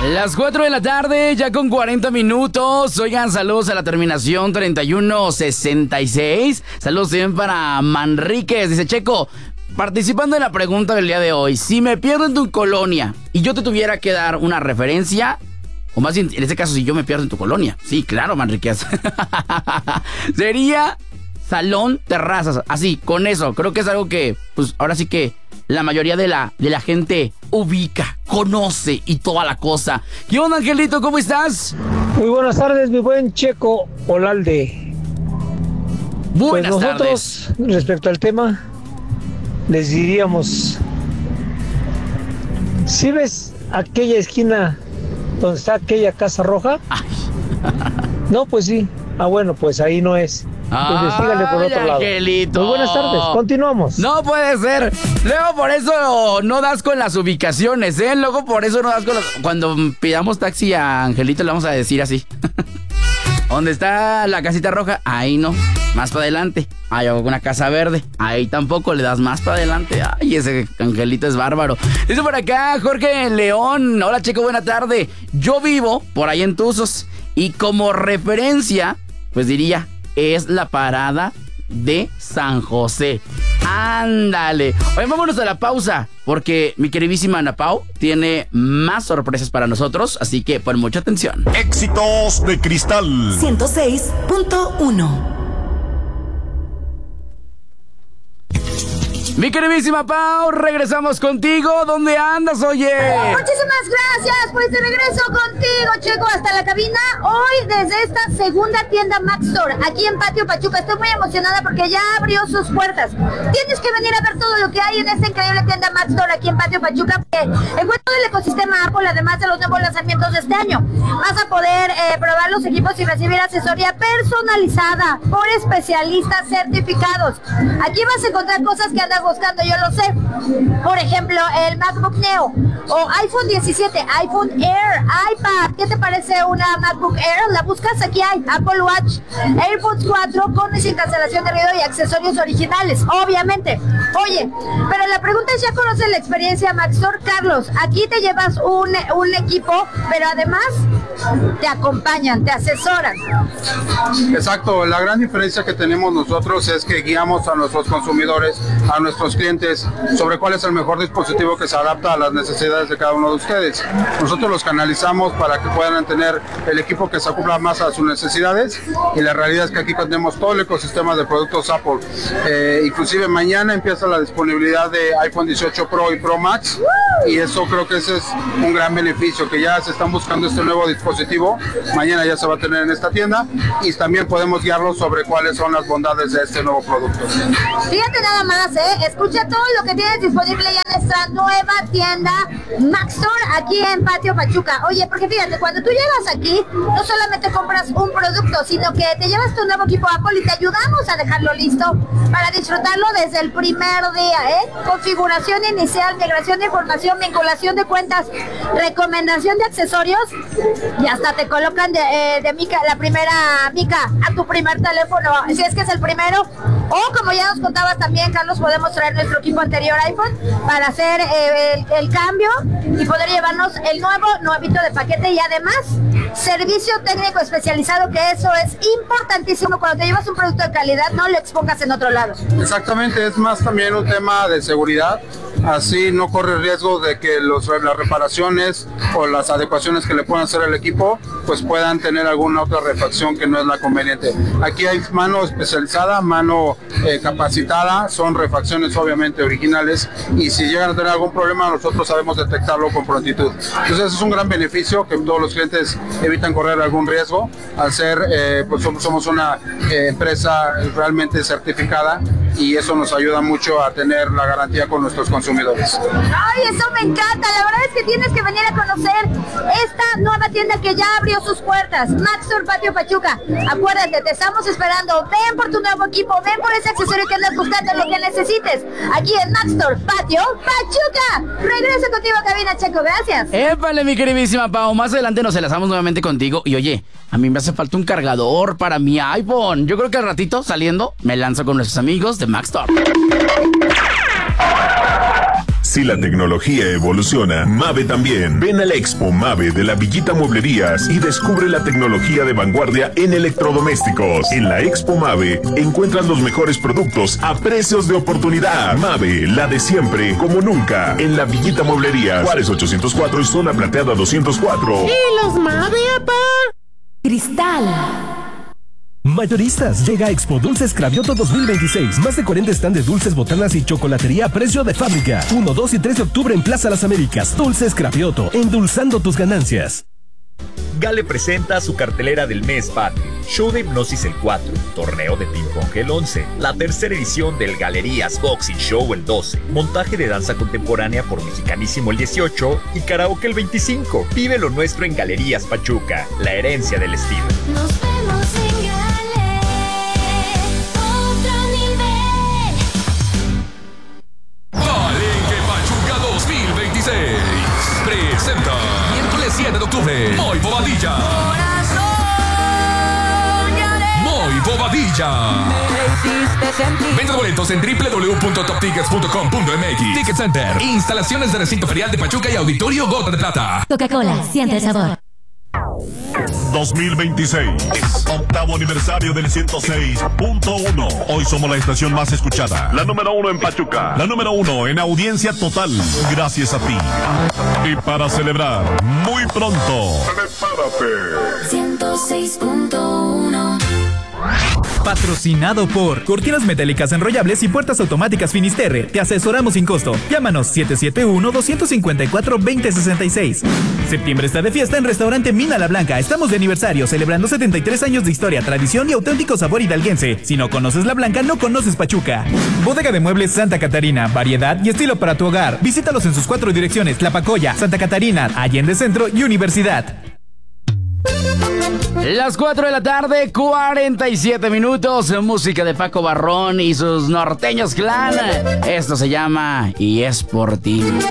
Las 4 de la tarde, ya con 40 minutos. Oigan, saludos a la terminación 3166. Saludos también para Manríquez. Dice, Checo, participando en la pregunta del día de hoy, si me pierdo en tu colonia y yo te tuviera que dar una referencia, o más bien, en este caso, si yo me pierdo en tu colonia. Sí, claro, Manríquez. Sería salón terrazas. Así, con eso. Creo que es algo que, pues, ahora sí que la mayoría de la gente ubica, conoce y toda la cosa. ¿Qué onda, Angelito? ¿Cómo estás? Muy buenas tardes, mi buen Checo Olalde. Buenas pues nosotros, tardes. Respecto al tema, les diríamos, ¿sí ves aquella esquina donde está aquella casa roja? No, pues sí. Bueno, pues ahí no es. Investígale por otro lado. Angelito. Muy buenas tardes, continuamos. No puede ser. Luego por eso no das con las ubicaciones, ¿eh? Luego por eso no das con las... Cuando pidamos taxi a Angelito le vamos a decir así. ¿Dónde está la casita roja? Ahí no. Más para adelante. Hay una casa verde. Ahí tampoco le das más para adelante. Ay, ese Angelito es bárbaro. Dice por acá Jorge León. Hola, Checo, buena tarde. Yo vivo por ahí en Tuzos. Y como referencia, pues diría, es la parada de San José. Ándale. Oye, vámonos a la pausa, porque mi queridísima Ana Pau tiene más sorpresas para nosotros, así que pon mucha atención. Éxitos de Cristal 106.1. Mi queridísima Pau, regresamos contigo. ¿Dónde andas, oye? Muchísimas gracias, pues de regreso contigo, Checo, hasta la cabina. Hoy desde esta segunda tienda Max Store, aquí en Patio Pachuca. Estoy muy emocionada porque ya abrió sus puertas. Tienes que venir a ver todo lo que hay en esta increíble tienda Max Store aquí en Patio Pachuca, porque encuentro todo el ecosistema Apple, además de los nuevos lanzamientos de este año. Vas a poder probar los equipos y recibir asesoría personalizada por especialistas certificados. Aquí vas a encontrar cosas que andas buscando, yo lo sé. Por ejemplo, el MacBook Neo o iPhone 17, iPhone Air, iPad. ¿Qué te parece una MacBook Air? La buscas, aquí hay Apple Watch, AirPods 4 con y sin cancelación de ruido y accesorios originales, obviamente. Oye, pero la pregunta es, ¿ya conoces la experiencia Max Store? Carlos, aquí te llevas un equipo, pero además te acompañan, te asesoran. Exacto, la gran diferencia que tenemos nosotros es que guiamos a nuestros consumidores, a nuestros clientes, sobre cuál es el mejor dispositivo que se adapta a las necesidades de cada uno de ustedes. Nosotros los canalizamos para que puedan tener el equipo que se acopla más a sus necesidades, y la realidad es que aquí tenemos todo el ecosistema de productos Apple. Inclusive mañana empieza la disponibilidad de iPhone 18 Pro y Pro Max, y eso creo que ese es un gran beneficio, que ya se están buscando este nuevo dispositivo. Mañana ya se va a tener en esta tienda, y también podemos guiarlos sobre cuáles son las bondades de este nuevo producto. Fíjate nada más, escucha todo lo que tienes disponible ya en nuestra nueva tienda Max Store aquí en Patio Pachuca. Oye, porque fíjate, cuando tú llegas aquí, no solamente compras un producto, sino que te llevas tu nuevo equipo Apple y te ayudamos a dejarlo listo para disfrutarlo desde el primer día, configuración inicial, migración de información, vinculación de cuentas, recomendación de accesorios, y hasta te colocan de mica, la primera mica a tu primer teléfono, si es que es el primero. O como ya nos contabas también, Carlos, podemos traer nuestro equipo anterior iPhone para hacer el cambio y poder llevarnos el nuevito de paquete, y además servicio técnico especializado, que eso es importantísimo. Cuando te llevas un producto de calidad, no lo expongas en otro lado. Exactamente, es más también un tema de seguridad. Así no corre riesgo de que las reparaciones o las adecuaciones que le puedan hacer al equipo pues puedan tener alguna otra refacción que no es la conveniente. Aquí hay mano especializada, mano capacitada, son refacciones obviamente originales, y si llegan a tener algún problema nosotros sabemos detectarlo con prontitud. Entonces es un gran beneficio, que todos los clientes evitan correr algún riesgo al ser, pues somos una empresa realmente certificada, y eso nos ayuda mucho a tener la garantía con nuestros consumidores. Ay, eso me encanta. La verdad es que tienes que venir a conocer esta nueva tienda que ya abrió sus puertas, Max Store Patio Pachuca. Acuérdate, te estamos esperando. Ven por tu nuevo equipo, ven por ese accesorio que andas buscando, lo que necesites, aquí en Max Store Patio Pachuca. Regreso contigo a cabina, Checo, gracias. Épale, mi queridísima Pau, más adelante nos enlazamos nuevamente contigo. Y oye, a mí me hace falta un cargador para mi iPhone. Yo creo que al ratito, saliendo, me lanzo con nuestros amigos de Max Store. Si la tecnología evoluciona, Mave también. Ven a la Expo Mave de la Villita Mueblerías y descubre la tecnología de vanguardia en electrodomésticos. En la Expo Mave encuentras los mejores productos a precios de oportunidad. Mave, la de siempre, como nunca. En la Villita Mueblerías, Juárez 804 y Zona Plateada 204. ¿Y los Mave, apá? Cristal. Mayoristas, llega a Expo Dulces Cravioto 2026. Más de 40 stand de dulces, botanas y chocolatería a precio de fábrica. 1, 2 y 3 de octubre en Plaza Las Américas. Dulces Cravioto, endulzando tus ganancias. Gale presenta su cartelera del mes patrio. Show de hipnosis el 4, torneo de ping pong el 11, la tercera edición del Galerías Boxing Show el 12, montaje de danza contemporánea por Mexicanísimo el 18 y karaoke el 25. Vive lo nuestro en Galerías Pachuca, la herencia del estilo. Nos vemos en Gale, otro nivel. Palenque Pachuca 2026 presenta miércoles 7 de octubre Moy Bobadilla. Moy Bobadilla. Venta boletos en www.toptickets.com.mx. Ticket Center. Instalaciones de recinto ferial de Pachuca y Auditorio Gota de Plata. Coca-Cola, siente el sabor. 2026, octavo aniversario del 106.1. Hoy somos la estación más escuchada, la número 1 en Pachuca, la número 1 en audiencia total, gracias a ti. Y para celebrar, muy pronto, prepárate. 106.1. Patrocinado por Cortinas Metálicas Enrollables y Puertas Automáticas Finisterre. Te asesoramos sin costo. Llámanos 771-254-2066. Septiembre está de fiesta en Restaurante Mina La Blanca. Estamos de aniversario, celebrando 73 años de historia, tradición y auténtico sabor hidalguense. Si no conoces La Blanca, no conoces Pachuca. Bodega de Muebles Santa Catarina. Variedad y estilo para tu hogar. Visítalos en sus 4 direcciones: Tlapacoya, Santa Catarina, Allende Centro y Universidad. Las 4 de la tarde, 47 minutos. Música de Paco Barrón y sus Norteños Clan. Esto se llama Y es por ti.